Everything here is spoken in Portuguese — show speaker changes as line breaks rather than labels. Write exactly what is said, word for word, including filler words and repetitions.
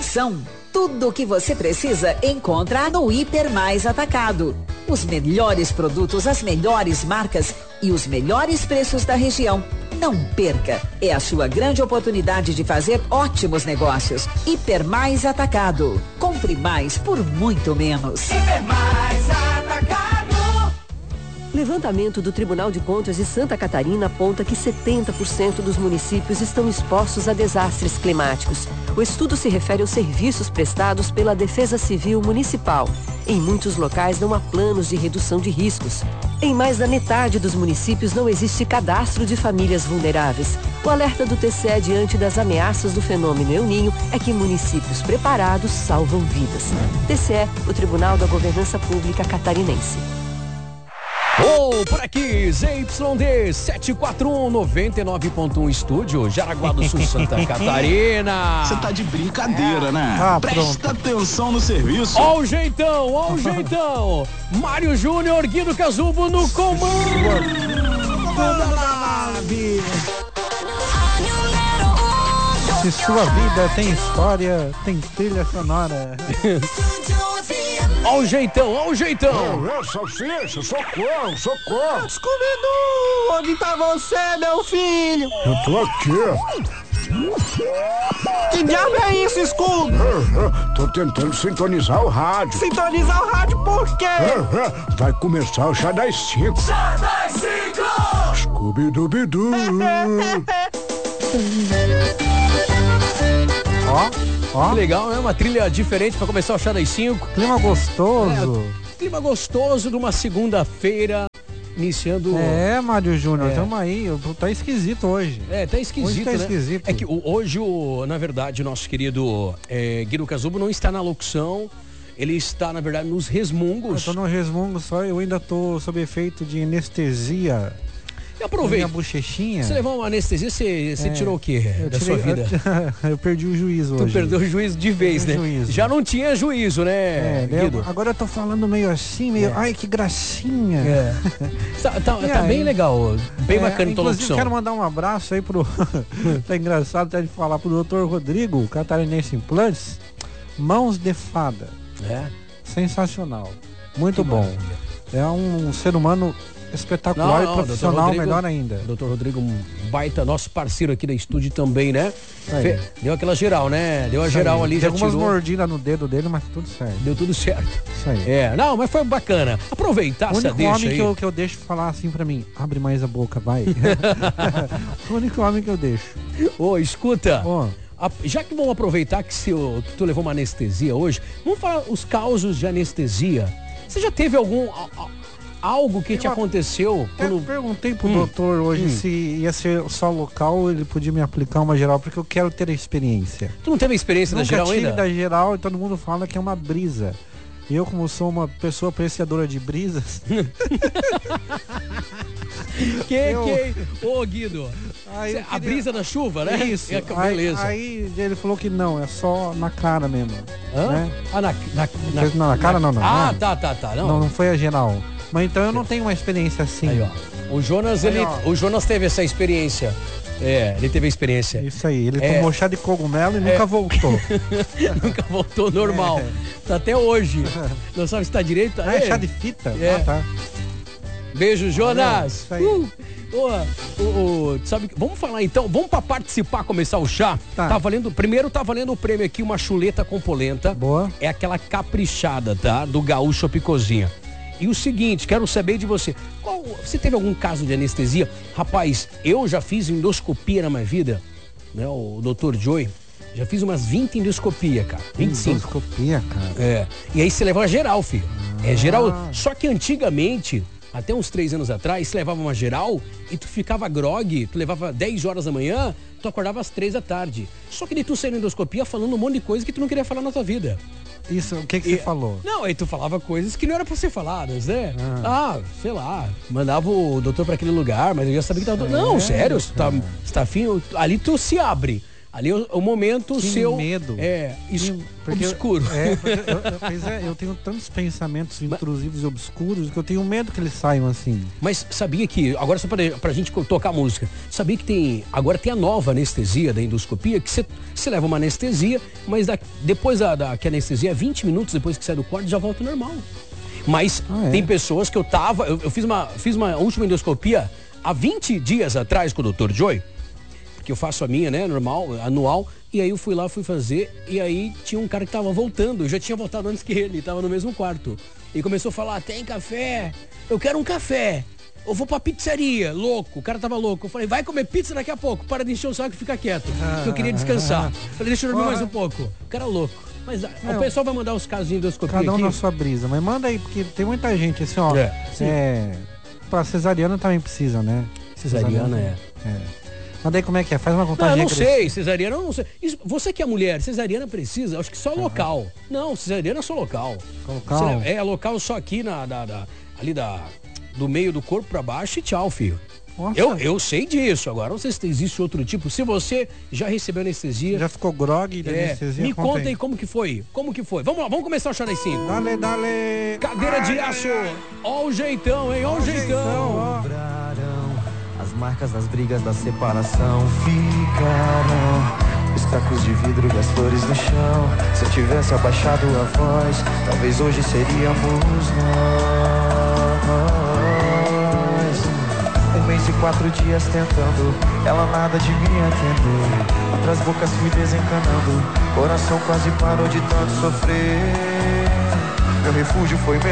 promoção. Tudo o que você precisa encontra no Hiper Mais Atacado. Os melhores produtos, as melhores marcas e os melhores preços da região. Não perca, é a sua grande oportunidade de fazer ótimos negócios. Hiper Mais Atacado. Compre mais por muito menos.
Hiper Mais Atacado.
Levantamento do Tribunal de Contas de Santa Catarina aponta que setenta por cento dos municípios estão expostos a desastres climáticos. O estudo se refere aos serviços prestados pela Defesa Civil Municipal. Em muitos locais não há planos de redução de riscos. Em mais da metade dos municípios não existe cadastro de famílias vulneráveis. O alerta do T C E diante das ameaças do fenômeno El Niño é que municípios preparados salvam vidas. T C E, o Tribunal da Governança Pública Catarinense.
Oh, por aqui, Z Y D sete quatro um, noventa e nove ponto um Estúdio, Jaraguá do Sul, Santa Catarina.
Você tá de brincadeira, né?
Ah,
Presta
pronto.
atenção no serviço.
Ó o jeitão, ó o jeitão. Mário Júnior, Guido Casubo no comando.
Se sua vida tem história, tem trilha sonora.
Ó o jeitão, ó o jeitão.
É, salsicha, socorro, socorro.
Scooby-Doo, onde tá você, meu filho?
Eu tô aqui.
Que diabo é isso, Scooby?
É, é, tô tentando sintonizar o rádio.
Sintonizar o rádio por quê?
É, é, vai começar o Chá das cinco.
Chá das cinco.
Scooby-Dooby-Doo.
Ó, ó.
Que legal, né? Uma trilha diferente pra começar o Chá das cinco.
Clima gostoso.
É, clima gostoso de uma segunda-feira, iniciando...
É, Mário Júnior,
É.
tamo aí. Tá esquisito hoje.
É, tá esquisito,
Hoje tá
né?
esquisito.
É que o- hoje, o, na verdade, o nosso querido é, Guido Casubo não está na locução, ele está, na verdade, nos
Eu
resmungos.
tô no resmungo só, eu ainda tô sob efeito de anestesia.
E aproveita.
Minha bochechinha.
Você levou uma anestesia, você, você
É,
tirou o quê
eu
da
tirei-
sua vida?
Eu, eu perdi o juízo
Tu
hoje.
perdeu o juízo de vez, né?
Perdi o juízo.
Já não tinha juízo, né,
É, né?
Guido?
Agora eu tô falando meio assim, meio.
É.
Ai, que gracinha.
É. Tá, tá-
E
tá
aí?
bem legal, bem
É,
bacana a tua
inclusive,
locução.
quero mandar um abraço aí pro. Tá engraçado até de falar pro doutor Rodrigo, catarinense Implantes. Mãos de fada.
É.
Sensacional. Muito
Que
bom.
maravilha.
É um ser humano espetacular
Não,
e
não,
profissional,
doutor Rodrigo-
melhor ainda.
Doutor Rodrigo, um baita, nosso parceiro aqui da estúdio também, né?
Aí.
Fe- Deu aquela geral, né? Deu a geral ali,
Tem
já
algumas
tirou.
mordidas no dedo dele, mas tudo certo.
Deu tudo certo.
Isso aí.
É, não, mas foi bacana. Aproveitar
O
essa
único
deixa
homem
aí.
que eu, que eu deixo falar assim pra mim, abre mais a boca, vai. O único homem que eu deixo.
Ô, escuta.
Ó,
A- Já que vamos aproveitar que, se o- que tu levou uma anestesia hoje, vamos falar os causos de anestesia. Você já teve algum a- a- algo que te
Eu-
aconteceu
eu
quando...
perguntei pro
Hum,
doutor hoje
hum.
se ia ser só local, ele podia me aplicar uma geral, porque eu quero ter a experiência.
Tu não teve a experiência da
Nunca
geral
tive
ainda?
da geral e todo mundo fala que é uma brisa. E eu, como sou uma pessoa apreciadora de brisas,
Que,
eu-
que... Ô, Guido,
aí eu
a
queria-
brisa da chuva, né?
Isso.
É,
Aí,
beleza.
aí ele falou que não, é só na cara mesmo.
Hã?
né?
Ah, na, na,
Não, na cara não, não,
Ah,
não.
tá, tá, tá. Não.
Não, não foi a geral. Mas então eu não tenho uma experiência assim.
Aí, ó. O Jonas,
Aí,
ele,
ó.
o Jonas teve essa experiência. É, ele teve a experiência.
Isso aí, ele
É.
tomou chá de cogumelo e
É.
nunca voltou.
Nunca voltou normal.
É.
Tá até hoje. Não sabe se tá direito.
Ah, é
Aí.
chá de fita?
É.
Ah, tá.
Beijo, Jonas.
Isso aí.
Uh, ô, ô, ô, sabe, vamos falar então, vamos pra participar, começar o chá.
Tá.
Tá valendo, primeiro tá valendo o prêmio aqui, uma chuleta com polenta.
Boa.
É aquela caprichada, tá? Do Gaúcho Picozinha. E o seguinte, quero saber de você. Qual, você teve algum caso de anestesia? Rapaz, eu já fiz endoscopia na minha vida, né? O doutor Joey. Já fiz umas vinte endoscopias, cara. vinte e cinco.
Endoscopia, cara.
É. E aí você leva geral, filho. É geral.
Ah.
Só que antigamente, até uns três anos atrás, você levava uma geral e tu ficava grog, tu levava dez horas da manhã, tu acordava às três da tarde. Só que daí tu saiu na endoscopia falando um monte de coisa que tu não queria falar na tua vida.
Isso, o que que
E-
você falou?
Não, aí tu falava coisas que não era pra ser faladas, né?
Ah.
Ah, sei lá, mandava o doutor pra aquele lugar, mas eu já sabia que tava... Não, sério, você tá, você tá afim, ali tu se abre. Ali é o, o momento
Que
seu...
medo.
É, is,
Porque eu-
obscuro.
É, porque eu, eu, pois é, eu tenho tantos pensamentos intrusivos e obscuros que eu tenho medo que eles saiam assim.
Mas sabia que, agora só pra, pra gente tocar música, sabia que tem, agora tem a nova anestesia da endoscopia, que você leva uma anestesia, mas da, depois da, da que a anestesia é vinte minutos depois que sai do corte, já volta ao normal. Mas
Ah, é?
tem pessoas que eu tava, eu, eu fiz, uma, fiz uma última endoscopia há vinte dias atrás com o doutor Joy, porque eu faço a minha, né, normal, anual, e aí eu fui lá, fui fazer, e aí tinha um cara que tava voltando, eu já tinha voltado antes que ele, tava no mesmo quarto. E começou a falar, tem café? Eu quero um café. Eu vou pra pizzaria, louco, o cara tava louco. Eu falei, vai comer pizza daqui a pouco, para de encher o saco e fica quieto, que eu queria descansar. Falei, deixa eu dormir mais um pouco. O cara louco. Mas ah,
É,
o pessoal vai mandar os casos de endoscopia
Cada um
aqui.
na sua brisa, mas manda aí, porque tem muita gente assim, ó.
É, sim.
É, pra cesariana também precisa, né?
Cesariana é.
É. Mas daí como é que é? Faz uma
Não,
contagem
eu não
regressiva.
sei, cesariana eu não sei. Isso, você que é mulher, cesariana precisa, acho que só local. Não, cesariana é só local.
Local?
É, local só aqui na, da, da- ali da, do meio do corpo pra baixo e tchau, filho.
Nossa.
Eu, eu sei disso, agora não sei se existe outro tipo. Se você já recebeu anestesia,
Já ficou grog de
é,
anestesia?
me conta aí
aí.
como que foi. Como que foi? Vamos lá, vamos começar o chá das cinco.
Dale, dale.
Cadeira de aço. Ó o jeitão, hein? Ó o jeitão.
ó.
As marcas das brigas da separação ficarão. Os cacos de vidro e as flores no chão. Se eu tivesse abaixado a voz, talvez hoje seríamos nós. Um mês e quatro dias tentando, ela nada de me atender. Outras bocas fui desencanando, coração quase parou de tanto sofrer. Meu refúgio foi